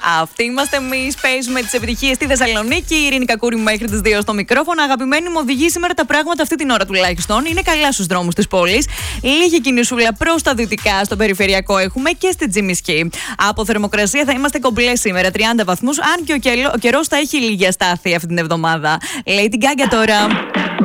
Αυτοί είμαστε εμείς. Παίζουμε τις επιτυχίες στη Θεσσαλονίκη. Η Ειρήνη Κακούρη μέχρι τις 2 στο μικρόφωνο. Αγαπημένη μου, οδηγεί σήμερα τα πράγματα αυτή την ώρα τουλάχιστον. Είναι καλά στους δρόμους της πόλης. Λίγη κινησούλα προς τα δυτικά, στο περιφερειακό έχουμε και στη Τζιμισκή. Από θερμοκρασία θα είμαστε κομπλέ σήμερα, 30 βαθμούς. Αν και ο καιρός θα έχει λίγη αστάθεια αυτή την εβδομάδα. Lady Gaga τώρα.